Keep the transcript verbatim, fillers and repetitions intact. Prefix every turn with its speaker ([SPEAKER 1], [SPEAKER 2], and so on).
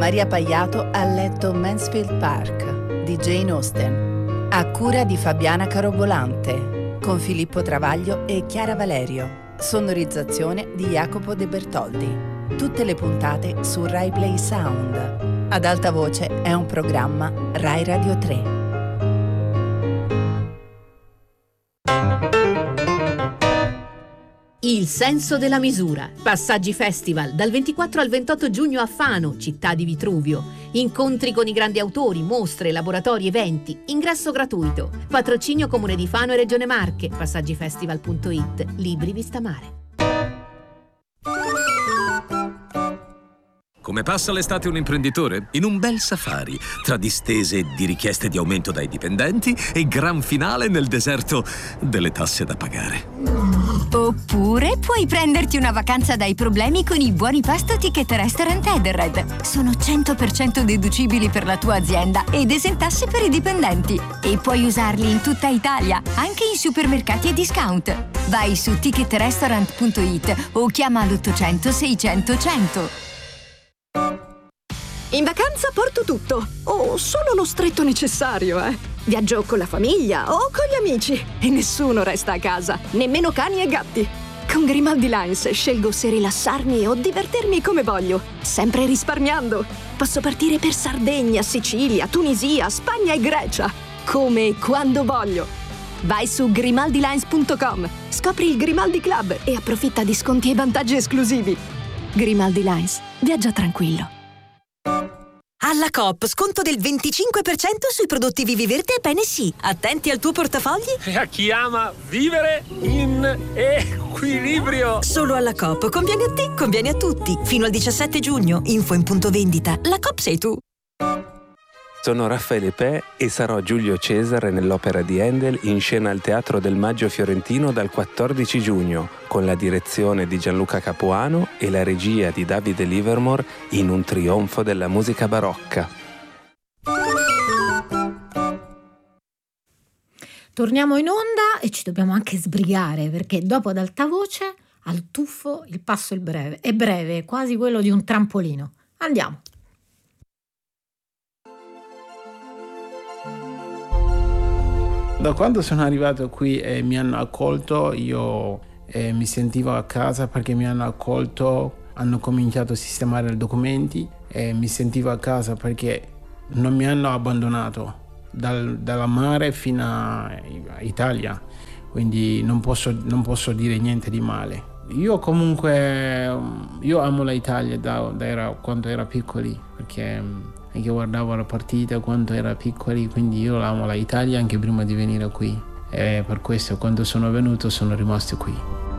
[SPEAKER 1] Maria Paiato ha letto Mansfield Park di Jane Austen, a cura di Fabiana Carobolante, con Filippo Travaglio e Chiara Valerio. Sonorizzazione di Jacopo De Bertoldi. Tutte le puntate su Rai Play Sound. Ad alta voce è un programma Rai Radio tre.
[SPEAKER 2] Il senso della misura. Passaggi Festival dal ventiquattro al ventotto giugno a Fano, città di Vitruvio. Incontri con i grandi autori, mostre, laboratori, eventi. Ingresso gratuito. Patrocinio Comune di Fano e Regione Marche. Passaggifestival punto it. Libri Vista Mare.
[SPEAKER 3] Come passa l'estate un imprenditore? In un bel safari, tra distese di richieste di aumento dai dipendenti e gran finale nel deserto delle tasse da pagare.
[SPEAKER 4] Oppure puoi prenderti una vacanza dai problemi con i buoni pasto Ticket Restaurant Edenred. Sono cento per cento deducibili per la tua azienda ed esentasse per i dipendenti. E puoi usarli in tutta Italia, anche in supermercati e discount. Vai su ticket restaurant punto it o chiama l'ottocento seicento cento.
[SPEAKER 5] In vacanza porto tutto, o solo lo stretto necessario, eh. Viaggio con la famiglia o con gli amici e nessuno resta a casa, nemmeno cani e gatti. Con Grimaldi Lines scelgo se rilassarmi o divertirmi come voglio, sempre risparmiando. Posso partire per Sardegna, Sicilia, Tunisia, Spagna e Grecia, come e quando voglio. Vai su grimaldi lines punto com, scopri il Grimaldi Club e approfitta di sconti e vantaggi esclusivi. Grimaldi Lines, viaggia tranquillo.
[SPEAKER 6] Alla Coop, sconto del venticinque per cento sui prodotti Viviverde e Pene-Sì. Attenti al tuo portafogli.
[SPEAKER 7] E a chi ama vivere in equilibrio.
[SPEAKER 6] Solo alla Coop. Conviene a te, conviene a tutti. Fino al diciassette giugno. Info in punto vendita. La Coop sei tu.
[SPEAKER 8] Sono Raffaele Pe e sarò Giulio Cesare nell'opera di Handel in scena al Teatro del Maggio Fiorentino dal quattordici giugno, con la direzione di Gianluca Capuano e la regia di Davide Livermore in un trionfo della musica barocca.
[SPEAKER 9] Torniamo in onda e ci dobbiamo anche sbrigare, perché dopo ad alta voce al tuffo il passo è breve, è breve, quasi quello di un trampolino. Andiamo.
[SPEAKER 10] Da quando sono arrivato qui e mi hanno accolto, io eh, mi sentivo a casa perché mi hanno accolto, hanno cominciato a sistemare i documenti e mi sentivo a casa perché non mi hanno abbandonato dal, dalla mare fino a, a Italia, quindi non posso, non posso dire niente di male. Io comunque, io amo l'Italia da, da era, quando era piccoli, perché anche guardavo la partita quando era piccoli, quindi io amo l'Italia anche prima di venire qui e per questo quando sono venuto sono rimasto qui.